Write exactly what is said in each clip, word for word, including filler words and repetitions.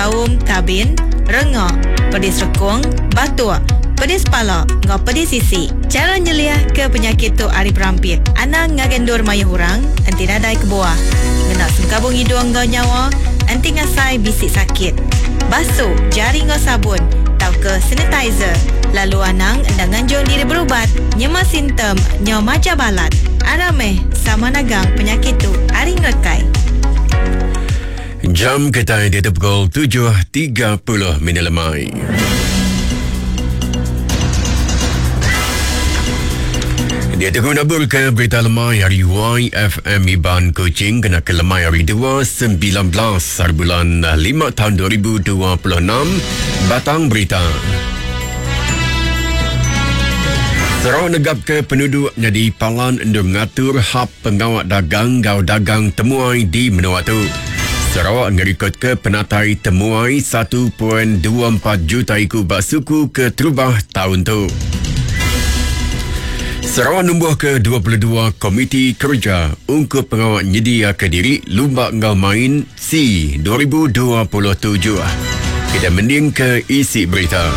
gaum, kabin, rengok, pedis rekung, batuk, pedis pala, ngau pedis sisi. Cara nyeliah ke penyakit tu ari berampit. Anang ngagendur mayu hurang, anti nadai ke bawah. Ngena sengkabung hidung ngau nyawa, anti ngasai bisik sakit. Basuh jari ngau sabun, tau ke sanitizer. Lalu anang endang nganjur diri berubat, nyema simptom nyawa maja balat. Arameh sama nagang penyakit tu ari ngekai. Jam kita di pukul tujuh tiga puluh minit lemai. Dia terguna ke berita lemai hari Y F M Iban Kuching kena ke lemai hari dua sembilan belas hari bulan lima tahun dua ribu dua puluh enam. Batang berita. Sarawak negap ke penduduk jadi palan untuk mengatur hak pengawal dagang gau dagang temuai di Menua tu. Sarawak ngerikot ke penatai temuai satu perpuluhan dua empat juta ikut basuku ke terubah tahun tu. Sarawak numbuh ke dua puluh dua komiti kerja untuk pengawal nyedia ke diri Lumba Ngau Main C dua ribu dua puluh tujuh. Kita mending ke isi berita.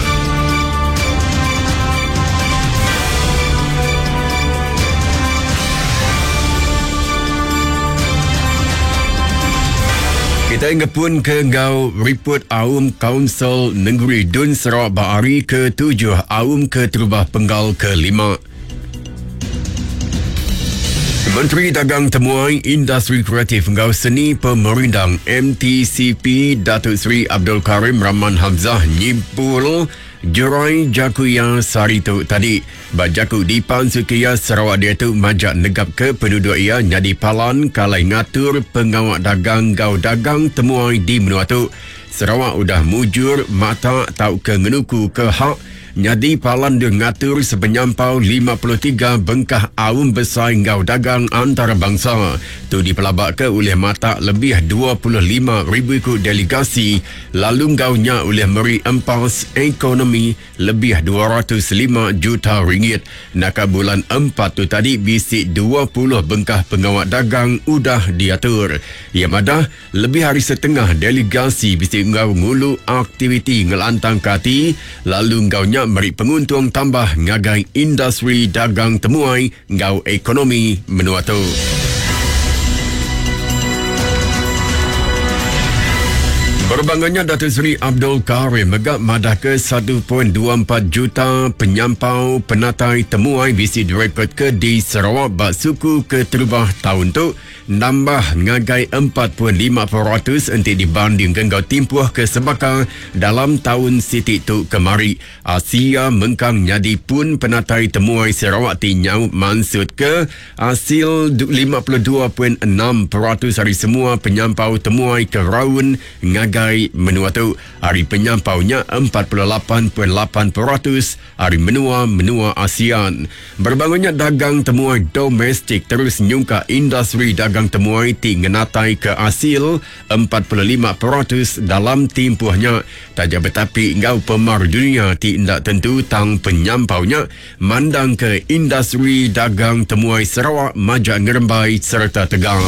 Kita ingat pun ke ngau report Aum Kaunsil Negeri Dun Sarawak Bahari ke tujuh, Aum ke terubah penggal ke lima. Menteri Dagang Temuai Industri Kreatif Ngau Seni Pemerindang M T C P Datuk Seri Abdul Karim Rahman Hamzah nyimpul Jurai Jakuya Saritu tadi. Bajaku di Pansukia Sarawak dia tu majak negap ke penduduk ia jadi palan kalai ngatur pengawal dagang gau dagang temuai di Menua tu. Sarawak udah mujur mata tau ke ngenuku ke hak jadi palan dia ngatur sepenyampau lima puluh tiga bengkah aum besar gau dagang antarabangsa. Tu dipelabak ke oleh mata lebih dua puluh lima ribu ikut delegasi lalu gaunya oleh Meri Empas Ekonomi lebih dua ratus lima juta ringgit. Naka bulan empat tu tadi bisik dua puluh bengkah pengawal dagang udah diatur. Yang ada lebih hari setengah delegasi bisik ngau ngulu aktiviti ngelantang kati lalu gaunya beri penguntung tambah ngagai industri dagang temuai ngau ekonomi Menua tu. Berbangannya Datuk Seri Abdul Karim megap madah ke satu perpuluhan dua empat juta penyampau penatai temuai bisi direkod ke di Sarawak bak suku ke terubah tahun tu nambah ngagai empat perpuluhan lima peratus enti dibandingkan kau timpuh ke sebaka dalam tahun siti tu kemari. Asia mengkang nyadi pun penatai temuai Sarawak tinyau mansud ke hasil lima puluh dua perpuluhan enam peratus hari semua penyampau temuai ke raun ngagai Menua tu. Hari penyampaunya empat puluh lapan perpuluhan lapan peratus hari menua menua ASEAN. Berbangunnya dagang temuai domestik terus nyungka industri dagang temuai ti ngenatai ke hasil empat puluh lima peratus dalam timpuhnya. Taja betapi ngau pemar dunia ti indak tentu tang penyampaunya mandang ke industri dagang temuai Sarawak majak ngerembai serta tegap.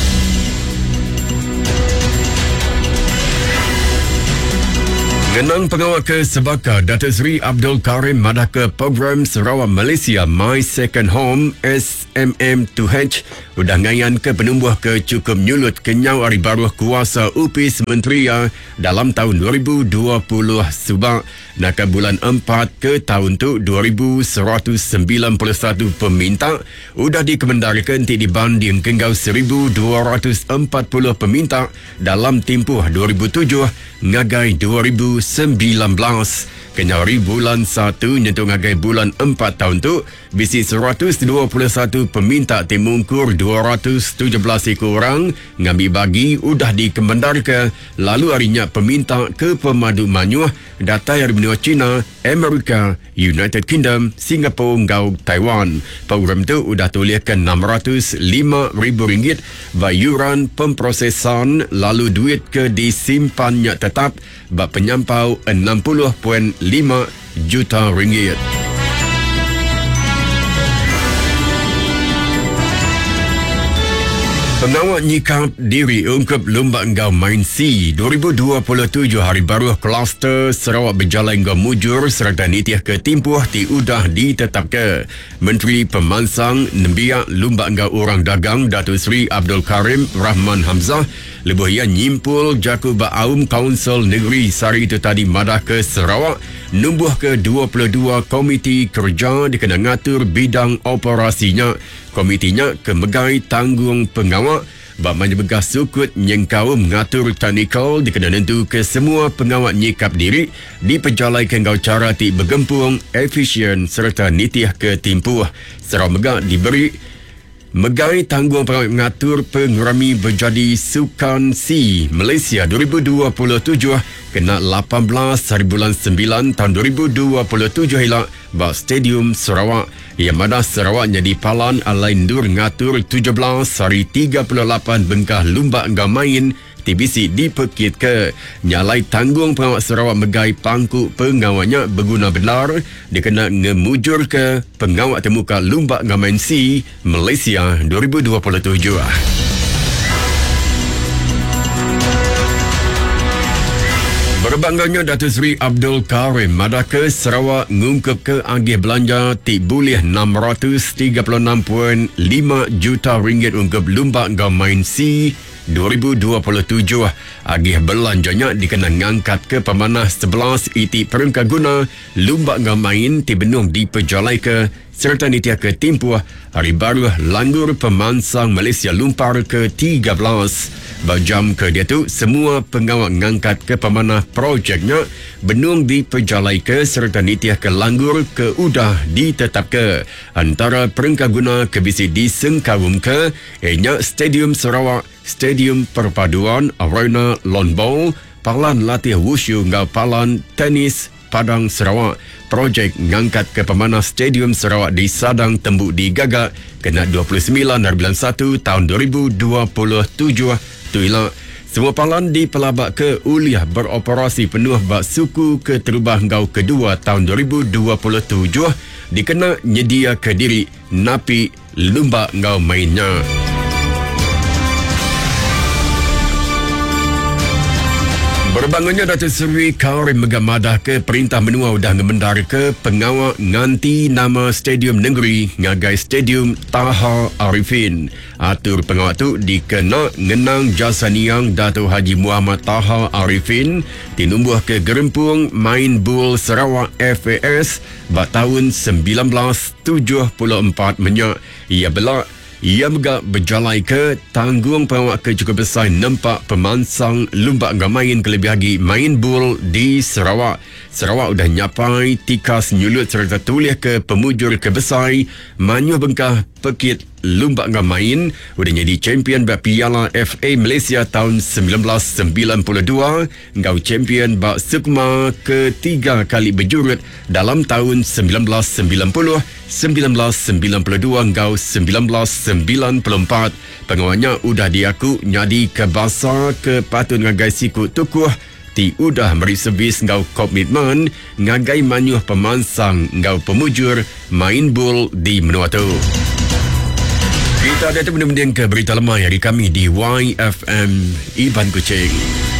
Ngenang pengawal ke sebaka Datuk Seri Abdul Karim madah ke program Sarawak Malaysia My Second Home S M M two H udah ngayan ke penumbuh ke cukup nyulut kenyau hari baru kuasa U P I S Menteria dalam tahun dua ribu dua puluh subak. Naka bulan empat ke tahun tu dua ribu seratus sembilan puluh satu peminta udah dikemendarikan ti dibanding kenggau seribu dua ratus empat puluh peminta dalam timpuh dua ribu tujuh ngagai dua ribu sembilan belas. Kenyari bulan satu nyentuh ngagai bulan empat tahun tu bisi seratus dua puluh satu peminta timungkur dua ratus tujuh belas ekor orang ngambil bagi udah dikembendarkan. Lalu harinya peminta ke pemadu manyuh data dari benua China, Amerika, United Kingdom, Singapura ngau Taiwan. Program tu udah tuliskan enam ratus lima ribu ringgit bayuran pemprosesan lalu duit ke disimpannya tetap bak penyampau enam puluh perpuluhan lima juta ringgit. Pengawal nyikap diri ungkap Lomba Engkau Main C dua ribu dua puluh tujuh Hari Baru Kluster Sarawak berjalan hingga mujur serta nitiah ketimpuh ti udah ditetapkan. Menteri Pemansang Nembiak Lomba Engkau Orang Dagang Datuk Seri Abdul Karim Rahman Hamzah lebih ia nyimpul jaku ba'aum Kaunsil Negeri Sari itu tadi madah ke Sarawak numbuh ke dua puluh dua komiti kerja dikena ngatur bidang operasinya. Komitinya kemegai tanggung pengawal bak menyebegah sukut nyengkau mengatur teknikal dikena nentu ke semua pengawal nyikap diri diperjalai ke ngau cara ti bergempung, efisien serta nitiah ketimpuh. Serau megah diberi megai tanggung pengawal mengatur pengurami berjadi Sukan C Malaysia dua ribu dua puluh tujuh kena lapan belas hari bulan sembilan tahun dua ribu dua puluh tujuh hilak bak Stadium Sarawak. Yang mana Sarawak jadi palan alai ndur ngatur tujuh belas hari tiga puluh lapan bengkah Lomba Engkau Main T B C dipekit ke nyalai tanggung pengawal Sarawak megai pangku pengawalnya berguna benar dikena ngemujur ke pengawal temuka Lomba Engkau Main C Malaysia dua ribu dua puluh tujuh. Berbangganya Datuk Seri Abdul Karim madah ke Sarawak ngungkap ke agih belanja ti boleh enam ratus tiga puluh enam perpuluhan lima juta ringgit ungkap Lomba Engkau Main C dua ribu dua puluh tujuh. Agih belanjanya dikena ngangkat ke pemanah sebelas iti perengka guna Lomba Engkau Main ti benung diperjalai ke serta nitiah ketimpuh Hari Baru Langgur Pemansang Malaysia Lumpar ke tiga belas. Bajam ke dia tu semua pengawal ngangkat ke pemanah projeknya benung diperjalai ke serta nitiah ke langgur ke udah ditetap ke antara perengka guna ke bisi disengkawum ke ianya Stadium Sarawak, Stadium Perpaduan Arena Lawn Bowl, Palan Latih Wushu ngau Palan Tenis Padang Sarawak. Projek ngangkat ke pemanah Stadium Sarawak di Sadang Tembuk digagak kena dua puluh sembilan hari bulan satu tahun dua ribu dua puluh tujuh. Itulah semua palan dipelabak ke uliah beroperasi penuh bak suku ke terubah ngau kedua tahun dua ribu dua puluh tujuh dikena nyedia ke diri napi Lomba Engkau Mainnya. Berbangunnya Datuk Seri Karim Megamadah ke perintah menua udah ngemendar ke pengawal nganti nama Stadium Negeri ngagai Stadium Taha Arifin. Atur pengawal tu dikena ngenang jasa niang Datuk Haji Muhammad Taha Arifin tinumbuh ke Gerempung Main Bull Sarawak F A S bak tahun sembilan belas tujuh puluh empat menyak. Ia belak ia megak berjalai ke tanggung pengawal ke cukup besar nempak pemansang Lomba Engkau Main kelebih lagi Main Bull di Sarawak. Sarawak udah nyapai tikas nyulut serta tulis ke pemujur ke besar manyuh bengkah pekit Lomba Engkau Main udah jadi champion bak Piala F A Malaysia tahun sembilan belas sembilan puluh dua ngau champion bak Sukma ketiga kali berjurut dalam tahun sembilan belas sembilan puluh, sembilan belas sembilan puluh dua ngau sembilan belas sembilan puluh empat. Pengawalnya udah diaku nyadi ke basa ke patut ngagai siku tukuh ti udah beri servis ngau komitmen ngagai manyuh pemansang ngau pemujur Main Bull di menua tu. Kita ada tu benda-benda ke berita lemah dari kami di Y F M Iban Kuching.